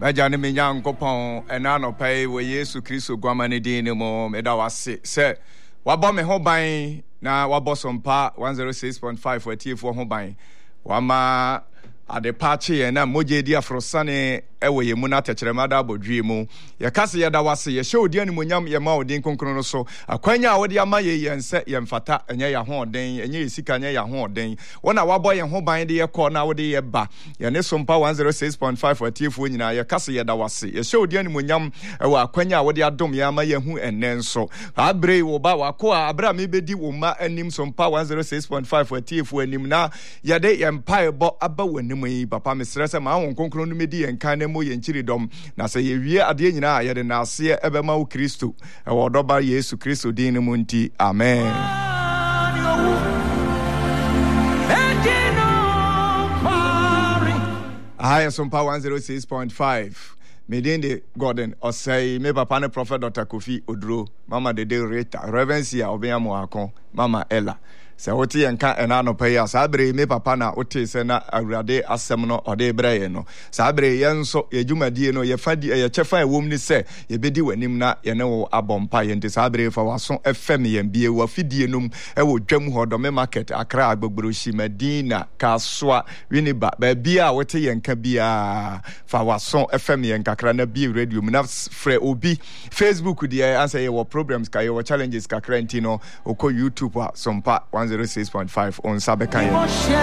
Majani Minyan Copon, and Anno Pay, where Yesu Christo Guamanidini mo, Medawasi, say, Wabome Hobine, now Wabosom Pa, 106.5 for T4 Hobine, Wama at the party, and now Moje dia Frosane, Ewe Munata Tremada Bodrimu, Yakasi Yadawasi, ye show the Munyam Yama, Din Concronoso, Aquanya, what Yamaye and set Yamfata, and Yaya Horn, and ye Sikanya Horn, then one our boy and Hobine, the corner with the Eba, Yanesum Pa 106.5 for T4, Yakasi Yadawasi, ye show the Munyam, Aquanya, what Yadom Yama Yahu and Nenso, Abre Woba, Koa, Abra Mibedi Wuma, and Nimsum Pa 106.5 for T4, Nimna, Yade Empire, Bo Abba, when Papa Mistress, my own concluded medi and kind mo yenchiridom na say ye ade nyina ye de na ase ebema wo Kristo e wodoba Yesu Kristo din mu nti amen. Hi, Sompa 106.5 Medinde Gordon Osei me papa ne prophet Dr. Kofi Oduro mama Dede Rita Reverencia Obiamo Akon mama Ella se wote yenka ena no paya sabre me papa na wote se na awurade asem no ode braye no sabre yenso yedwumadie no ye fadi ye chefa ewom ni se ye bedi wanim na ye ne wo abompa ye nti sabre fa waso fm ye bie wa fidie num e wo dwam hodome market Accra Agbogboro Shi Medina Kaswa Winneba ba bia wote yenka bia fa waso fm ye kakra na bie radio mu na frɛ obi Facebook dia answer ye wo programs ka ye wo challenges kakra ntino oko YouTube Sompa 106.5 on Sabekan.